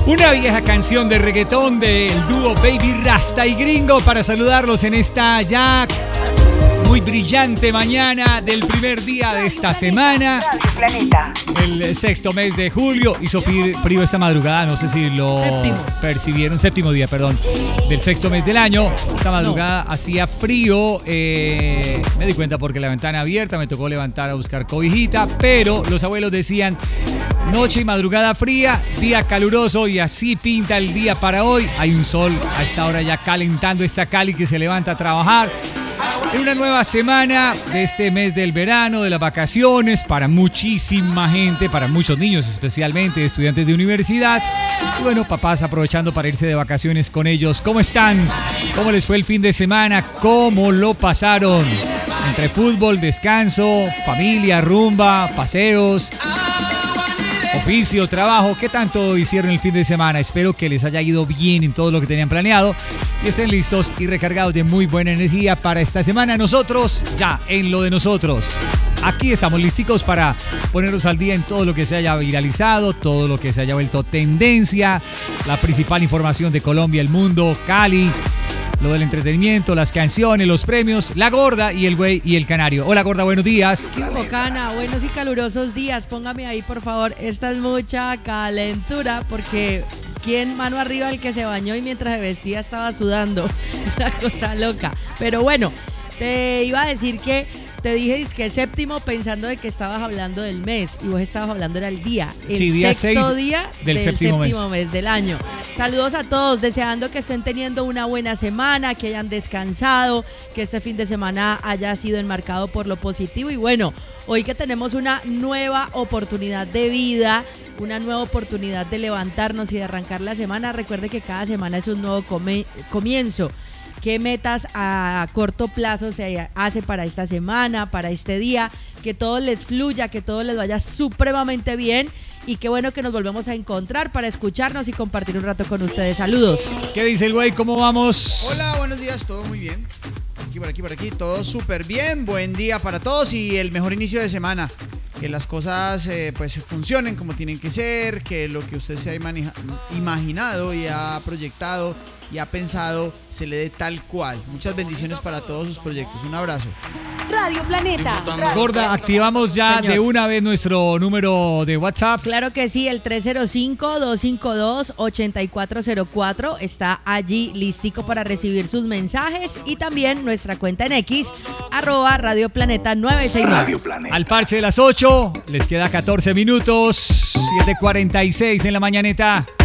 Una vieja canción de reggaetón del dúo Baby Rasta y Gringo para saludarlos en esta ya muy brillante mañana del primer día de esta semana. El sexto mes de julio. Hizo frío esta madrugada, no sé si lo percibieron. Séptimo día, perdón, del sexto mes del año. Esta madrugada hacía frío. Me di cuenta porque la ventana abierta, me tocó levantar a buscar cobijita, pero los abuelos decían noche y madrugada fría, día caluroso, y así pinta el día para hoy. Hay un sol a esta hora ya calentando esta Cali que se levanta a trabajar. En una nueva semana de este mes del verano, de las vacaciones, para muchísima gente, para muchos niños especialmente, estudiantes de universidad. Y bueno, papás aprovechando para irse de vacaciones con ellos. ¿Cómo están? ¿Cómo les fue el fin de semana? ¿Cómo lo pasaron? Entre fútbol, descanso, familia, rumba, paseos, oficio, trabajo. ¿Qué tanto hicieron el fin de semana? Espero que les haya ido bien en todo lo que tenían planeado y estén listos y recargados de muy buena energía para esta semana. Nosotros, ya en lo de nosotros, aquí estamos listicos para ponernos al día en todo lo que se haya viralizado, todo lo que se haya vuelto tendencia, la principal información de Colombia, el mundo, Cali, lo del entretenimiento, las canciones, los premios, la gorda y el güey y el canario. Hola gorda, buenos días. Qué bocana, buenos y calurosos días. Póngame ahí por favor, esta es mucha calentura porque ¿quién mano arriba el que se bañó y mientras se vestía estaba sudando? Una cosa loca. Pero bueno, te iba a decir que te dije que séptimo pensando de que estabas hablando del mes y vos estabas hablando del día. El sí, día sexto día del séptimo mes del año. Saludos a todos, deseando que estén teniendo una buena semana, que hayan descansado, que este fin de semana haya sido enmarcado por lo positivo. Y bueno, hoy que tenemos una nueva oportunidad de vida, una nueva oportunidad de levantarnos y de arrancar la semana, recuerde que cada semana es un nuevo comienzo. ¿Qué metas a corto plazo se hace para esta semana, para este día? Que todo les fluya, que todo les vaya supremamente bien. Y qué bueno que nos volvemos a encontrar para escucharnos y compartir un rato con ustedes. Saludos. ¿Qué dice el güey? ¿Cómo vamos? Hola, buenos días, todo muy bien. Por aquí, todo súper bien. Buen día para todos y el mejor inicio de semana. Que las cosas pues funcionen como tienen que ser, que lo que usted se ha imaginado y ha proyectado y ha pensado se le dé tal cual. Muchas bendiciones para todos sus proyectos. Un abrazo. Radio Planeta. Gorda, activamos ya de una vez nuestro número de WhatsApp. Claro que sí, el 305-252-8404 está allí listico para recibir sus mensajes y también nuestra cuenta en X, @Radio Planeta 969. Radio Planeta. Al parche de las 8, les queda 14 minutos, 7:46 en la mañaneta.